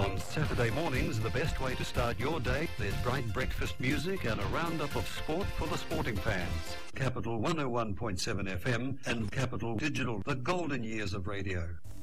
On Saturday mornings, the best way to start your day, there's bright breakfast music and a roundup of sport for the sporting fans. Capital 101.7 FM and Capital Digital, the golden years of radio.